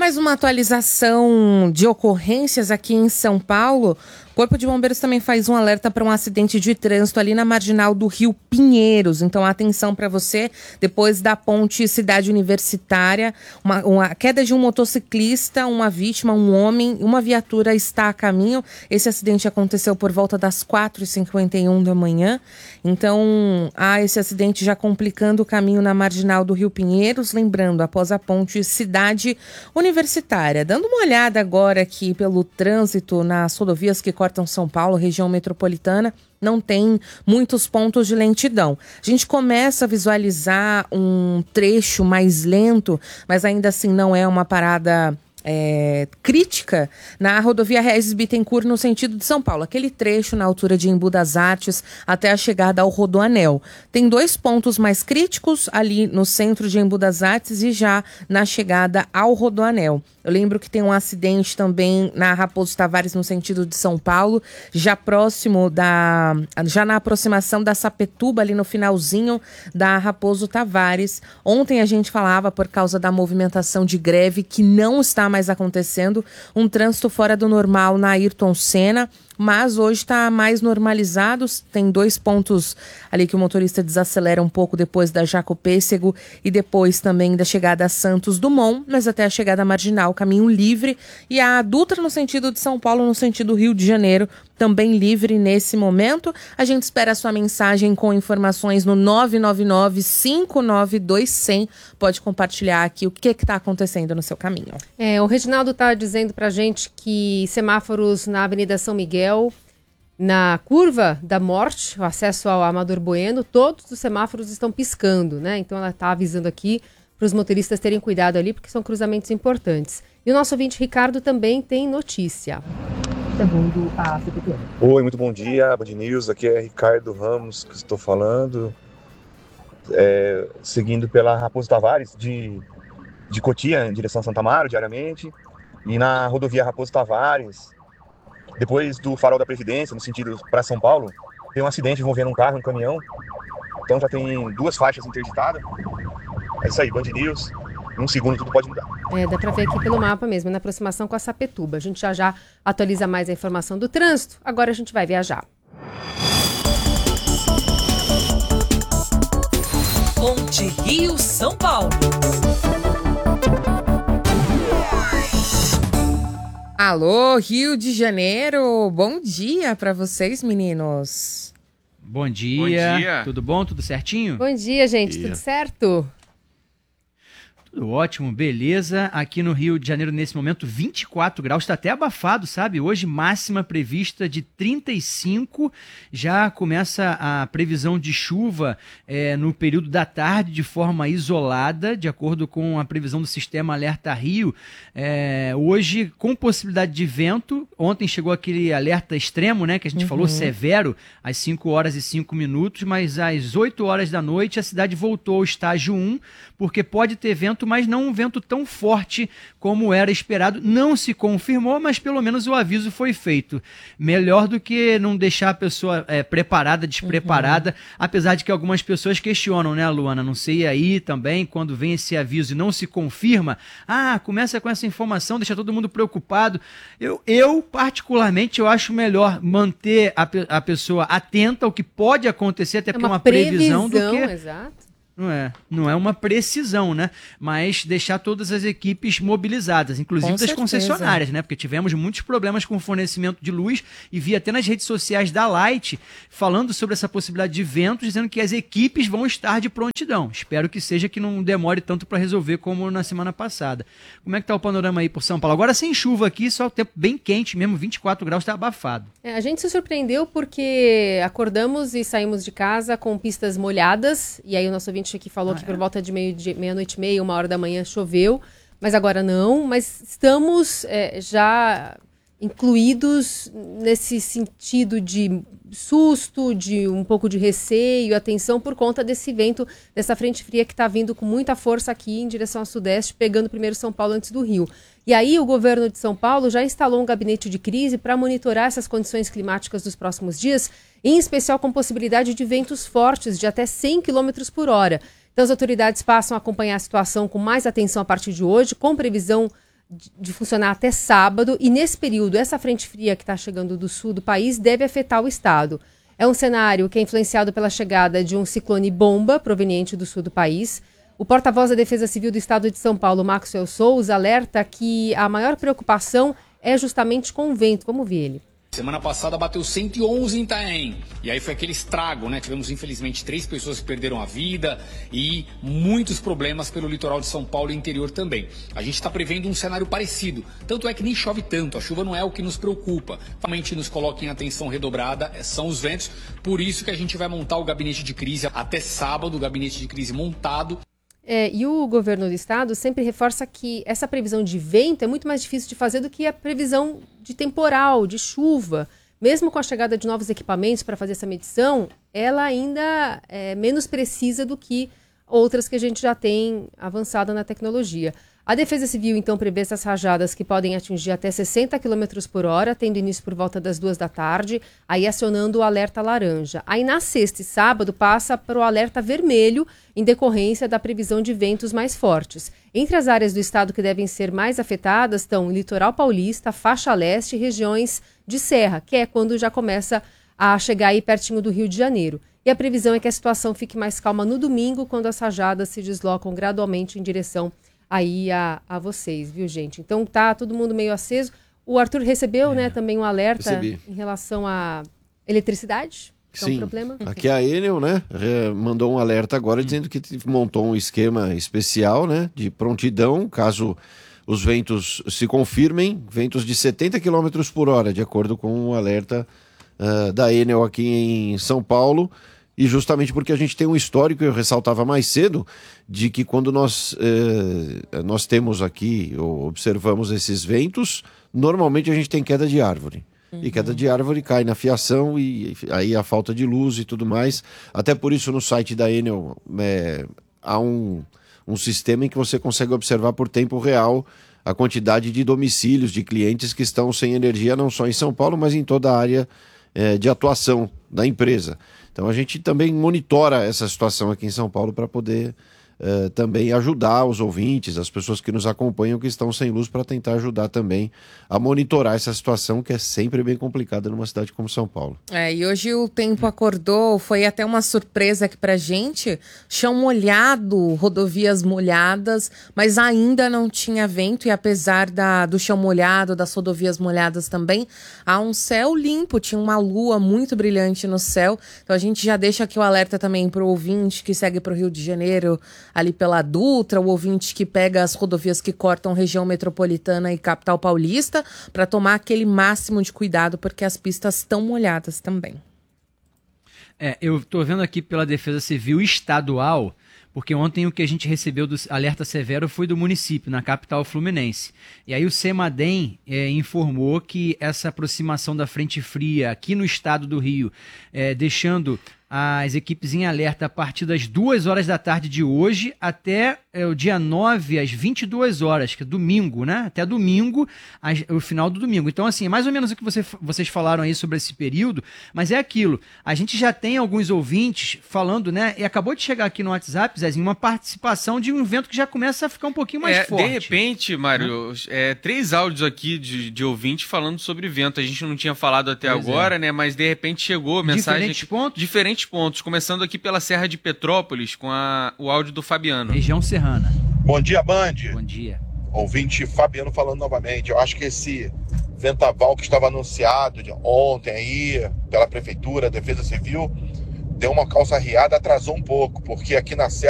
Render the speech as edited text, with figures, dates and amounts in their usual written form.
mais uma atualização de ocorrências aqui em São Paulo. O Corpo de Bombeiros também faz um alerta para um acidente de trânsito ali na marginal do Rio Pinheiros. Então, atenção para você, depois da ponte Cidade Universitária, uma queda de um motociclista, uma vítima, um homem, uma viatura está a caminho. Esse acidente aconteceu por volta das 4h51 da manhã. Então, há esse acidente já complicando o caminho na marginal do Rio Pinheiros. Lembrando, após a ponte Cidade Universitária. Dando uma olhada agora aqui pelo trânsito nas rodovias que cortam São Paulo, região metropolitana, não tem muitos pontos de lentidão. A gente começa a visualizar um trecho mais lento, mas ainda assim não é uma parada crítica na rodovia Regis Bittencourt no sentido de São Paulo. Aquele trecho na altura de Embu das Artes até a chegada ao Rodoanel. Tem 2 pontos mais críticos ali no centro de Embu das Artes e já na chegada ao Rodoanel. Eu lembro que tem um acidente também na Raposo Tavares no sentido de São Paulo, já na aproximação da Sapetúba, ali no finalzinho da Raposo Tavares. Ontem a gente falava, por causa da movimentação de greve, que não está mais acontecendo, um trânsito fora do normal na Ayrton Senna, mas hoje está mais normalizado. Tem 2 pontos ali que o motorista desacelera um pouco depois da Jaco Pêssego e depois também da chegada a Santos Dumont, mas até a chegada marginal, caminho livre. E a Dutra no sentido de São Paulo, no sentido Rio de Janeiro, também livre nesse momento. A gente espera a sua mensagem com informações no 999-592-100. Pode compartilhar aqui o que está acontecendo no seu caminho. O Reginaldo está dizendo para a gente que semáforos na Avenida São Miguel, na curva da Morte, o acesso ao Amador Bueno, todos os semáforos estão piscando, né? Então ela está avisando aqui para os motoristas terem cuidado ali, porque são cruzamentos importantes. E o nosso ouvinte Ricardo também tem notícia. Segundo a CPTM. Oi, muito bom dia, Band News. Aqui é Ricardo Ramos que estou falando. Seguindo pela Raposo Tavares, de Cotia, em direção a Santa Amaro, diariamente. E na rodovia Raposo Tavares, depois do Farol da Previdência, no sentido para São Paulo, tem um acidente envolvendo um carro e um caminhão. Então já tem 2 faixas interditadas. É isso aí, Band News. Em 1 segundo tudo pode mudar. Dá para ver aqui pelo mapa mesmo, na aproximação com a Sapetúba. A gente já atualiza mais a informação do trânsito. Agora a gente vai viajar. Ponte Rio-São Paulo. Alô, Rio de Janeiro. Bom dia para vocês, meninos. Bom dia. Tudo bom? Tudo certinho? Bom dia, gente. Tudo certo? Tudo ótimo, beleza. Aqui no Rio de Janeiro, nesse momento, 24 graus. Está até abafado, sabe? Hoje, máxima prevista de 35. Já começa a previsão de chuva no período da tarde, de forma isolada, de acordo com a previsão do Sistema Alerta Rio. Hoje, com possibilidade de vento. Ontem chegou aquele alerta extremo, né? Que a gente falou, severo, às 5 horas e 5 minutos. Mas às 8 horas da noite, a cidade voltou ao estágio 1, porque pode ter vento, mas não um vento tão forte como era esperado. Não se confirmou, mas pelo menos o aviso foi feito. Melhor do que não deixar a pessoa preparada, despreparada, apesar de que algumas pessoas questionam, né, Luana? Não sei aí também, quando vem esse aviso e não se confirma, começa com essa informação, deixa todo mundo preocupado. Eu particularmente, eu acho melhor manter a pessoa atenta ao que pode acontecer, até porque é uma previsão do que... Exato. Não é uma precisão, né? Mas deixar todas as equipes mobilizadas, inclusive das concessionárias, né? Porque tivemos muitos problemas com o fornecimento de luz e vi até nas redes sociais da Light falando sobre essa possibilidade de ventos, dizendo que as equipes vão estar de prontidão. Espero que seja, que não demore tanto para resolver como na semana passada. Como é que tá o panorama aí por São Paulo? Agora sem chuva aqui, só o tempo bem quente mesmo, 24 graus, tá abafado. A gente se surpreendeu porque acordamos e saímos de casa com pistas molhadas, e aí o nosso ouvinte aqui falou que por volta de meia-noite e meia, 1h da manhã choveu, mas agora não. Mas estamos já incluídos nesse sentido de susto, de um pouco de receio, atenção por conta desse vento, dessa frente fria que está vindo com muita força aqui em direção ao sudeste, pegando primeiro São Paulo antes do Rio. E aí o governo de São Paulo já instalou um gabinete de crise para monitorar essas condições climáticas dos próximos dias, em especial com possibilidade de ventos fortes de até 100 km por hora. Então as autoridades passam a acompanhar a situação com mais atenção a partir de hoje, com previsão de funcionar até sábado, e nesse período, essa frente fria que está chegando do sul do país deve afetar o estado. É um cenário que é influenciado pela chegada de um ciclone bomba proveniente do sul do país. O porta-voz da Defesa Civil do Estado de São Paulo, Maxwell Souza, alerta que a maior preocupação é justamente com o vento. Vamos ver ele. Semana passada bateu 111 em Itaém, e aí foi aquele estrago, né? Tivemos, infelizmente, 3 pessoas que perderam a vida e muitos problemas pelo litoral de São Paulo e interior também. A gente está prevendo um cenário parecido, tanto é que nem chove tanto, a chuva não é o que nos preocupa. Realmente nos coloca em atenção redobrada, são os ventos, por isso que a gente vai montar o gabinete de crise até sábado, o gabinete de crise montado. E o governo do estado sempre reforça que essa previsão de vento é muito mais difícil de fazer do que a previsão de temporal, de chuva. Mesmo com a chegada de novos equipamentos para fazer essa medição, ela ainda é menos precisa do que outras que a gente já tem avançado na tecnologia. A Defesa Civil, então, prevê essas rajadas que podem atingir até 60 km por hora, tendo início por volta das 2 da tarde, aí acionando o alerta laranja. Aí na sexta e sábado passa para o alerta vermelho, em decorrência da previsão de ventos mais fortes. Entre as áreas do estado que devem ser mais afetadas estão o litoral paulista, faixa leste e regiões de serra, que é quando já começa a chegar aí pertinho do Rio de Janeiro. E a previsão é que a situação fique mais calma no domingo, quando as rajadas se deslocam gradualmente em direção aí a vocês, viu, gente? Então tá todo mundo meio aceso. O Arthur recebeu, né, também um alerta em relação à eletricidade. Sim, um problema. Aqui a Enel, né, mandou um alerta agora dizendo que montou um esquema especial, né, de prontidão, caso os ventos se confirmem, ventos de 70 km por hora, de acordo com o alerta da Enel aqui em São Paulo. E justamente porque a gente tem um histórico, eu ressaltava mais cedo, de que quando nós temos aqui, ou observamos esses ventos, normalmente a gente tem queda de árvore. E queda de árvore cai na fiação e aí a falta de luz e tudo mais. Até por isso no site da Enel há um sistema em que você consegue observar por tempo real a quantidade de domicílios de clientes que estão sem energia, não só em São Paulo, mas em toda a área de atuação da empresa. Então a gente também monitora essa situação aqui em São Paulo para poder também ajudar os ouvintes, as pessoas que nos acompanham que estão sem luz, para tentar ajudar também a monitorar essa situação que é sempre bem complicada numa cidade como São Paulo. E hoje o tempo acordou, foi até uma surpresa aqui pra gente, chão molhado, rodovias molhadas, mas ainda não tinha vento, e apesar do chão molhado, das rodovias molhadas também, há um céu limpo, tinha uma lua muito brilhante no céu. Então a gente já deixa aqui o alerta também pro ouvinte que segue pro Rio de Janeiro, ali pela Dutra, o ouvinte que pega as rodovias que cortam região metropolitana e capital paulista, para tomar aquele máximo de cuidado, porque as pistas estão molhadas também. Eu estou vendo aqui pela Defesa Civil Estadual, porque ontem o que a gente recebeu do alerta severo foi do município, na capital fluminense. E aí o CEMADEM informou que essa aproximação da frente fria aqui no estado do Rio, deixando as equipes em alerta a partir das 2 horas da tarde de hoje até o dia 9 às 22 horas, que é domingo, né? Até domingo, o final do domingo. Então, assim, é mais ou menos o que vocês falaram aí sobre esse período, mas é aquilo. A gente já tem alguns ouvintes falando, né? E acabou de chegar aqui no WhatsApp, Zezinho, uma participação de um evento que já começa a ficar um pouquinho mais forte. De repente, Mário, 3 áudios aqui de ouvintes falando sobre vento. A gente não tinha falado até agora, né? Mas de repente chegou mensagem. Diferentes pontos, começando aqui pela Serra de Petrópolis, com o áudio do Fabiano. Região serrana. Bom dia, Band. Bom dia. Ouvinte Fabiano falando novamente. Eu acho que esse vendaval que estava anunciado ontem aí pela Prefeitura, Defesa Civil, deu uma calça riada, atrasou um pouco, porque aqui na Serra